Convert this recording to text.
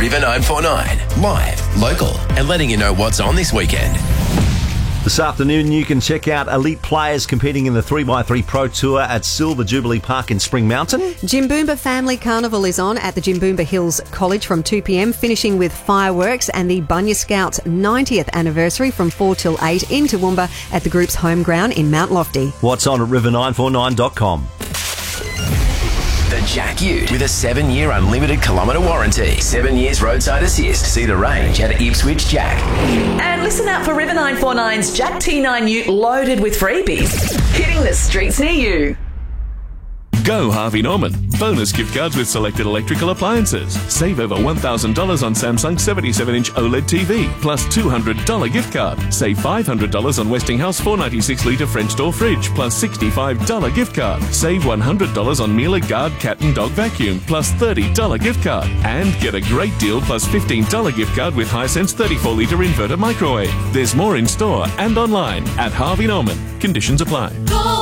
River 949. Live, local, and letting you know what's on this weekend. This afternoon, you can check out elite players competing in the 3x3 Pro Tour at Silver Jubilee Park in Spring Mountain. Jimboomba Family Carnival is on at the Jimboomba Hills College from 2 p.m, finishing with fireworks, and the Bunya Scouts 90th anniversary from 4 till 8 in Toowoomba at the group's home ground in Mount Lofty. What's on at river949.com. The Jack Ute with a 7-year unlimited kilometre warranty. 7 years roadside assist. See the range at Ipswich Jack. And listen out for River 949's Jack T9 Ute loaded with freebies. Hitting the streets near you. Go Harvey Norman. Bonus gift cards with selected electrical appliances. Save over $1,000 on Samsung 77-inch OLED TV, plus $200 gift card. Save $500 on Westinghouse 496-litre French door fridge, plus $65 gift card. Save $100 on Miele Guard cat and dog vacuum, plus $30 gift card. And get a great deal plus $15 gift card with Hisense 34-litre inverter microwave. There's more in store and online at Harvey Norman. Conditions apply.